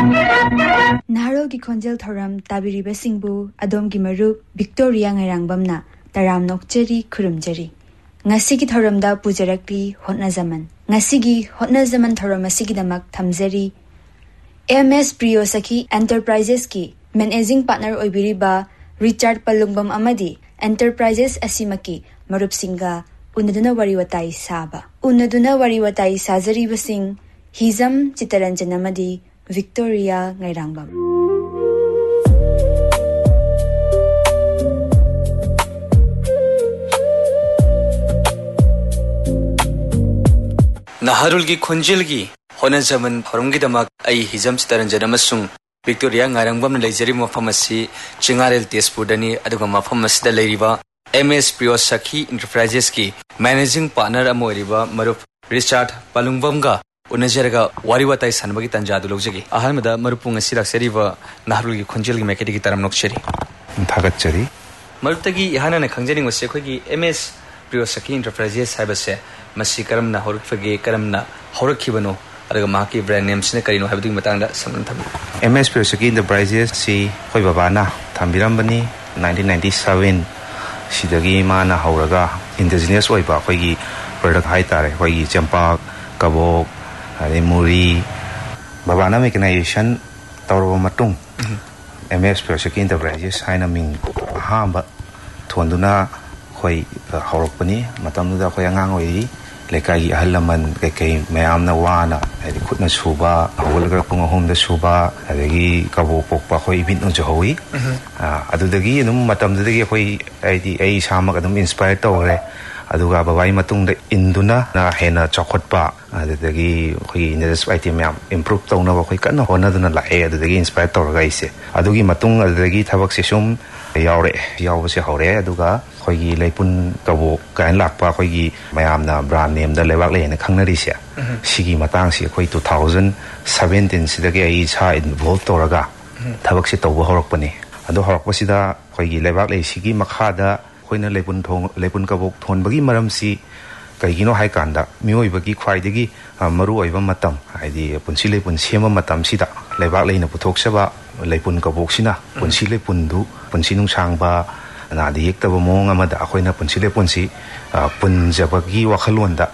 Naharo ki khonjel thoram tabiriba singbu adom ki marup Victoria ngairangbamna taram nokcheri khurumjeri. Ngasi ki thoramda pujarakli hotna zaman. Ngasi gi hotna zaman thoram asigi damak thamjeri. MS Priyo Sakhi Enterprises ki managing partner oibiriba Richard Palungbam amadi Enterprises asimaki marup singa unaduna wariwatai saba. Unaduna wariwatai sajari basing Hizam Chitaranjan amadi Victoria Ngairangbam. Naharul gi khonjil gi hona zaman horom gi damak ai Hizam Chitaranjan amasung Victoria Ngairangbam na leijari mafam asi Chingarel Tezpur dani aduga mafam asida leiriba MS Priyo Sakhi Enterprises ki managing partner amoiriba marup Richard Palungbam ga Unajaraga wariwatai sanbagi tanjadu logjagi ahamada marupung asirak seriba Naharul gi khonjil gi mekedi gi taram nokcheri thagachari marutagi ihana na khangjani ngose khoi gi MS Priyo Sakhi Enterprises haibase masi karamna horukfage karamna horakhibano adaga maki brand name sine karino habdi matangda samran tham MS Priyo Sakhi Enterprises si khoi babana thambirambani 1997 sidagi mana hauraga indigenous oiba khoi gi product hai tare khoi gi champak kabok Hari muri babana mechanization tawro matung MS Priyo Sakhi Enterprises haina ming hamba thonduna khoi haurokpani matamda khoi angang oi lekai gi ahalaman kai mayamna wana hadi khutna suba hawalga pung ahom da suba adagi kabo pokpa khoi bin no jowi adudagi num matamdagi khoi ai sama kadum inspire tawre aduga babai matungda induna na hena chokotpa adagi khoi indus item yam improve tawna ba khoi kana hona duna la e adagi inspire tawra ise adugi matung adagi thabak sesum yawse hore aduga khoi leipun kabo kan lakpa khoi mayamna brand name da lewak le na khangnari se sigi matang si khoi 2017 sidagi ai cha involve tawraga thabak se tawba horokpani adu horokpasida khoi lewak le sigi makhada khoina lepun kabok thon bagi maram si kaigino hai kanda mioi bagi khwai degi maru oiba matam haidi punsi lepun sema matam sida lebak leina puthok saba lepun kabok sina punsi lepun du punsi nung sangba na di yekta bo mong amada khoina punsi lepun si punjabagi wakhalonda